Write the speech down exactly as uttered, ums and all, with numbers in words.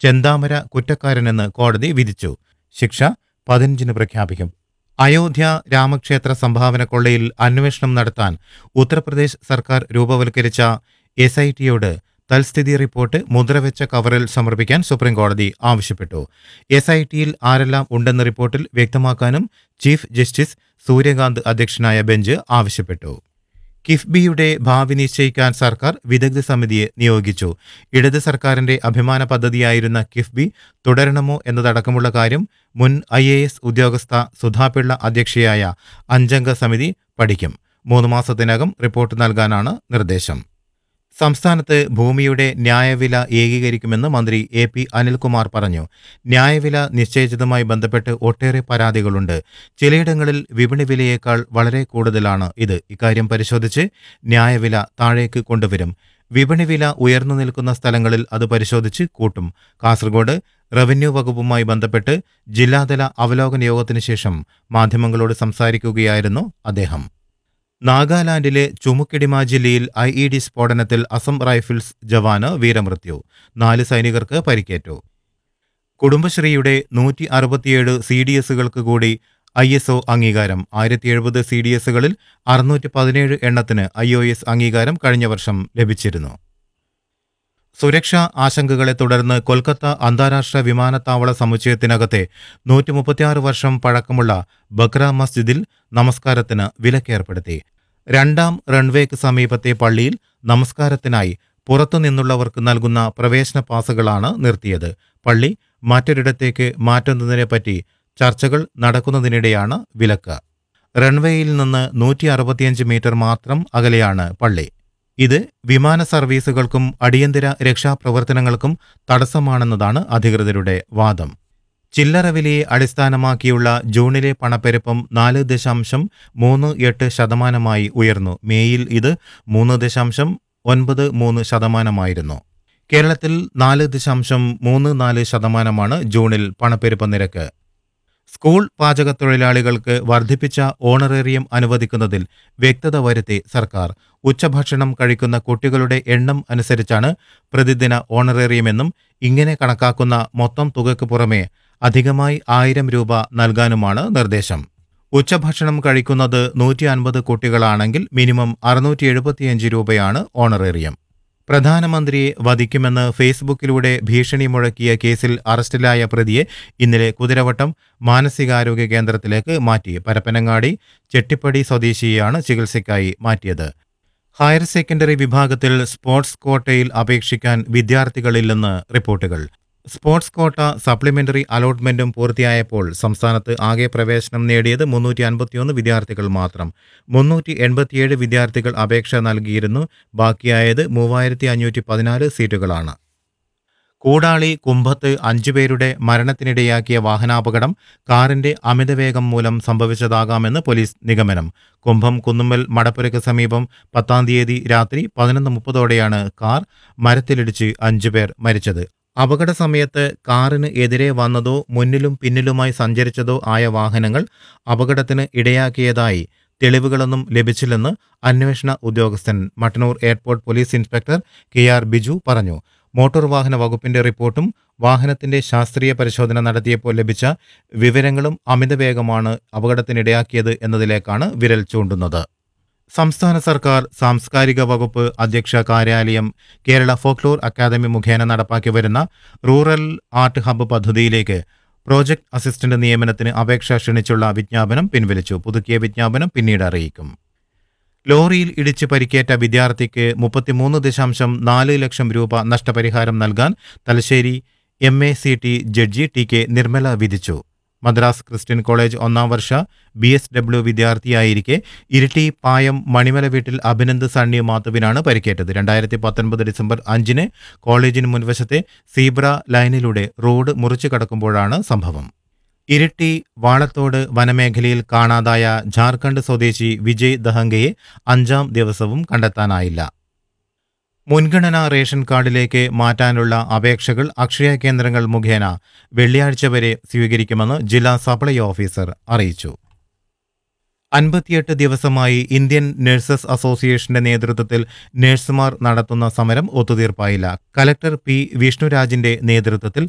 ചെന്താമര കുറ്റക്കാരനെന്ന് കോടതി വിധിച്ചു. ശിക്ഷ പതിനഞ്ചിന് പ്രഖ്യാപിക്കും. അയോധ്യ രാമക്ഷേത്ര സംഭാവന കൊള്ളയിൽ അന്വേഷണം നടത്താൻ ഉത്തർപ്രദേശ് സർക്കാർ രൂപവൽക്കരിച്ച എസ് ഐ ടിയോട് തൽസ്ഥിതി റിപ്പോർട്ട് മുദ്രവെച്ച കവറിൽ സമർപ്പിക്കാൻ സുപ്രീംകോടതി ആവശ്യപ്പെട്ടു. എസ് ഐ ടിയിൽ ആരെല്ലാം ഉണ്ടെന്ന റിപ്പോർട്ടിൽ വ്യക്തമാക്കാനും ചീഫ് ജസ്റ്റിസ് സൂര്യകാന്ത് അധ്യക്ഷനായ ബെഞ്ച് ആവശ്യപ്പെട്ടു. കിഫ്ബിയുടെ ഭാവി നിശ്ചയിക്കാൻ സർക്കാർ വിദഗ്ധ സമിതിയെ നിയോഗിച്ചു. ഇടത് സർക്കാരിന്റെ അഭിമാന പദ്ധതിയായിരുന്ന കിഫ്ബി തുടരണമോ എന്നതടക്കമുള്ള കാര്യം മുൻ ഐ എ എസ് ഉദ്യോഗസ്ഥ സുധാപിള്ള അധ്യക്ഷയായ അഞ്ചംഗ സമിതി പഠിക്കും. മൂന്ന് മാസത്തിനകം റിപ്പോർട്ട് നൽകാനാണ് നിർദ്ദേശം. സംസ്ഥാനത്ത് ഭൂമിയുടെ ന്യായവില ഏകീകരിക്കുമെന്ന് മന്ത്രി എ പി അനിൽകുമാർ പറഞ്ഞു. ന്യായവില നിശ്ചയിച്ചതുമായി ബന്ധപ്പെട്ട് ഒട്ടേറെ പരാതികളുണ്ട്. ചിലയിടങ്ങളിൽ വിപണി വിലയേക്കാൾ വളരെ കൂടുതലാണ് ഇത്. ഇക്കാര്യം പരിശോധിച്ച് ന്യായവില താഴേക്ക് കൊണ്ടുവരും. വിപണി വില ഉയർന്നു നിൽക്കുന്ന സ്ഥലങ്ങളിൽ അത് പരിശോധിച്ച് കൂട്ടും. കാസർഗോഡ് റവന്യൂ വകുപ്പുമായി ബന്ധപ്പെട്ട് ജില്ലാതല അവലോകന യോഗത്തിന് ശേഷം മാധ്യമങ്ങളോട് സംസാരിക്കുകയായിരുന്നു അദ്ദേഹം. നാഗാലാൻഡിലെ ചുമുക്കിടിമ ജില്ലയിൽ ഐ ഇ ഡി സ്ഫോടനത്തിൽ അസം റൈഫിൾസ് ജവാന് വീരമൃത്യു. നാല് സൈനികർക്ക് പരിക്കേറ്റു. കുടുംബശ്രീയുടെ നൂറ്റി അറുപത്തിയേഴ് സി ഡി എസുകൾക്ക് കൂടി ഐ എസ് ഒ അംഗീകാരം. ആയിരത്തി എഴുപത് സി ഡി എസുകളിൽ അറുന്നൂറ്റി പതിനേഴ് എണ്ണത്തിന് ഐ ഒ എസ് അംഗീകാരം കഴിഞ്ഞ വർഷം ലഭിച്ചിരുന്നു. സുരക്ഷാ ആശങ്കകളെ തുടർന്ന് കൊൽക്കത്ത അന്താരാഷ്ട്ര വിമാനത്താവള സമുച്ചയത്തിനകത്തെ നൂറ്റി മുപ്പത്തിയാറ് വർഷം പഴക്കമുള്ള ബക്ര മസ്ജിദിൽ നമസ്കാരത്തിന് വിലക്കേർപ്പെടുത്തി. രണ്ടാം റൺവേക്ക് സമീപത്തെ പള്ളിയിൽ നമസ്കാരത്തിനായി പുറത്തുനിന്നുള്ളവർക്ക് നൽകുന്ന പ്രവേശന പാസുകളാണ് നിർത്തിയത്. പള്ളി മറ്റൊരിടത്തേക്ക് മാറ്റുന്നതിനെപ്പറ്റി ചർച്ചകൾ നടക്കുന്നതിനിടെയാണ് വിലക്ക്. റൺവേയിൽ നിന്ന് നൂറ്റി അറുപത്തിയഞ്ച് മീറ്റർ മാത്രം അകലെയാണ് പള്ളി. ഇത് വിമാന സർവീസുകൾക്കും അടിയന്തര രക്ഷാപ്രവർത്തനങ്ങൾക്കും തടസ്സമാണെന്നതാണ് അധികൃതരുടെ വാദം. ചില്ലറ വിലയെ അടിസ്ഥാനമാക്കിയുള്ള ജൂണിലെ പണപ്പെരുപ്പം നാല് ദശാംശം മൂന്ന് എട്ട് ശതമാനമായി ഉയർന്നു. മേയിൽ ഇത് മൂന്ന് ദശാംശം ഒൻപത് മൂന്ന് ശതമാനമായിരുന്നു. കേരളത്തിൽ നാല് ദശാംശം മൂന്ന് നാല് ശതമാനമാണ് ജൂണിൽ പണപ്പെരുപ്പ നിരക്ക്. സ്കൂൾ പാചകത്തൊഴിലാളികൾക്ക് വർദ്ധിപ്പിച്ച ഓണറേറിയം അനുവദിക്കുന്നതിൽ വ്യക്തത വരുത്തി സർക്കാർ. ഉച്ചഭക്ഷണം കഴിക്കുന്ന കുട്ടികളുടെ എണ്ണം അനുസരിച്ചാണ് പ്രതിദിന ഓണറേറിയമെന്നും ഇങ്ങനെ കണക്കാക്കുന്ന മൊത്തം തുകയ്ക്ക് പുറമെ അധികമായി ആയിരം രൂപ നൽകാനുമാണ് നിർദ്ദേശം. ഉച്ചഭക്ഷണം കഴിക്കുന്നത് നൂറ്റി അൻപത് കുട്ടികളാണെങ്കിൽ മിനിമം അറുന്നൂറ്റി എഴുപത്തിയഞ്ച് രൂപയാണ് ഓണറേറിയം. പ്രധാനമന്ത്രിയെ വധിക്കുമെന്ന് ഫേസ്ബുക്കിലൂടെ ഭീഷണി മുഴക്കിയ കേസിൽ അറസ്റ്റിലായ പ്രതിയെ ഇന്നലെ കുതിരവട്ടം മാനസികാരോഗ്യ കേന്ദ്രത്തിലേക്ക് മാറ്റി. പരപ്പനങ്ങാടി ചെട്ടിപ്പടി സ്വദേശിയെയാണ് ചികിത്സയ്ക്കായി മാറ്റിയത്. ഹയർ സെക്കൻഡറി വിഭാഗത്തിൽ സ്പോർട്സ് ക്വാട്ടയിൽ അപേക്ഷിക്കാൻ വിദ്യാർത്ഥികളില്ലെന്ന് റിപ്പോർട്ടുകൾ. സ്പോർട്സ് ക്വാട്ട സപ്ലിമെന്ററി അലോട്ട്മെന്റും പൂർത്തിയായപ്പോൾ സംസ്ഥാനത്ത് ആകെ പ്രവേശനം നേടിയത് മുന്നൂറ്റി അൻപത്തിയൊന്ന് വിദ്യാർത്ഥികൾ മാത്രം. മുന്നൂറ്റി എൺപത്തിയേഴ് വിദ്യാർത്ഥികൾ അപേക്ഷ നൽകിയിരുന്നു. ബാക്കിയായത് മൂവായിരത്തി അഞ്ഞൂറ്റി പതിനാല് സീറ്റുകളാണ്. കൂടാളി കുമ്പത്ത് അഞ്ചുപേരുടെ മരണത്തിനിടയാക്കിയ വാഹനാപകടം കാറിന്റെ അമിതവേഗം മൂലം സംഭവിച്ചതാകാമെന്ന് പോലീസ് നിഗമനം. കുമ്പം കുന്നുമ്മൽ മടപ്പുരയ്ക്ക് സമീപം പത്താം തീയതി രാത്രി പതിനൊന്ന് മുപ്പതോടെയാണ് കാർ മരത്തിലിടിച്ച് അഞ്ചുപേർ മരിച്ചത്. അപകട സമയത്ത് കാറിന് എതിരെ വന്നതോ മുന്നിലും പിന്നിലുമായി സഞ്ചരിച്ചതോ ആയ വാഹനങ്ങൾ അപകടത്തിന് ഇടയാക്കിയതായി തെളിവുകളൊന്നും ലഭിച്ചില്ലെന്ന് അന്വേഷണ ഉദ്യോഗസ്ഥൻ Mattannur airport police inspector K R Biju പറഞ്ഞു. മോട്ടോർ വാഹന വകുപ്പിന്റെ റിപ്പോർട്ടും വാഹനത്തിന്റെ ശാസ്ത്രീയ പരിശോധന നടത്തിയപ്പോൾ ലഭിച്ച വിവരങ്ങളും അമിതവേഗമാണ് അപകടത്തിനിടയാക്കിയത് എന്നതിലേക്കാണ് വിരൽ ചൂണ്ടുന്നത്. സംസ്ഥാന സർക്കാർ സാംസ്കാരിക വകുപ്പ് അധ്യക്ഷ കാര്യാലയം കേരള ഫോക്ലോർ അക്കാദമി മുഖേന നടപ്പാക്കി വരുന്ന റൂറൽ ആർട്ട് ഹബ്ബ് പദ്ധതിയിലേക്ക് പ്രോജക്ട് അസിസ്റ്റന്റ് നിയമനത്തിന് അപേക്ഷ ക്ഷണിച്ചുള്ള വിജ്ഞാപനം പിൻവലിച്ചു. പുതുക്കിയ വിജ്ഞാപനം പിന്നീട് അറിയിക്കും. ലോറിയിൽ ഇടിച്ച് പരിക്കേറ്റ വിദ്യാർത്ഥിക്ക് മുപ്പത്തിമൂന്ന് ദശാംശം നാല് ലക്ഷം രൂപ നഷ്ടപരിഹാരം നൽകാൻ Thalassery M A C T judge T K Nirmala വിധിച്ചു. മദ്രാസ് ക്രിസ്ത്യൻ കോളേജ് ഒന്നാം വർഷ ബി എസ് ഡബ്ല്യു വിദ്യാർത്ഥിയായിരിക്കെ ഇരിട്ടി പായം മണിമല വീട്ടിൽ അഭിനന്ദ് സണ്ണി മാത്തുവിനാണ് പരിക്കേറ്റത്. രണ്ടായിരത്തി പത്തൊൻപത് ഡിസംബർ അഞ്ചിന് കോളേജിന് മുൻവശത്തെ സീബ്ര ലൈനിലൂടെ റോഡ് മുറിച്ചു കടക്കുമ്പോഴാണ് സംഭവം. ഇരിട്ടി വാളത്തോട് വനമേഖലയിൽ കാണാതായ ജാർഖണ്ഡ് സ്വദേശി വിജയ് ദഹങ്കയെ അഞ്ചാം ദിവസവും കണ്ടെത്താനായില്ല. മുൻഗണനാ റേഷൻ കാർഡിലേക്ക് മാറ്റാനുള്ള അപേക്ഷകൾ അക്ഷയ കേന്ദ്രങ്ങൾ മുഖേന വെള്ളിയാഴ്ച വരെ സ്വീകരിക്കുമെന്ന് ജില്ലാ സപ്ലൈ ഓഫീസർ അറിയിച്ചു. അൻപത്തിയെട്ട് ദിവസമായി ഇന്ത്യൻ നഴ്സസ് അസോസിയേഷന്റെ നേതൃത്വത്തിൽ നഴ്സുമാർ നടത്തുന്ന സമരം ഒത്തുതീർപ്പായില്ല. കലക്ടർ പി വിഷ്ണുരാജിന്റെ നേതൃത്വത്തിൽ